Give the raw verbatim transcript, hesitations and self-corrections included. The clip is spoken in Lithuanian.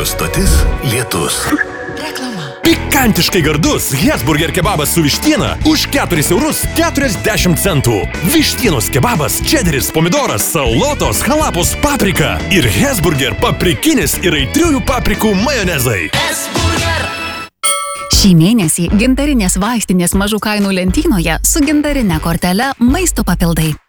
stotis Lietus. Pikantiškai gardus Hesburger kebabas su vištiena už keturis eurus keturiasdešimt centų. Vištienos kebabas, čederis, pomidoras, salotos, halapos, paprika ir Hesburger paprikinis ir aitriųjų paprikų majonezai. Šį mėnesį gintarinės vaistinės mažų kainų lentynoje su gintarine kortele maisto papildai.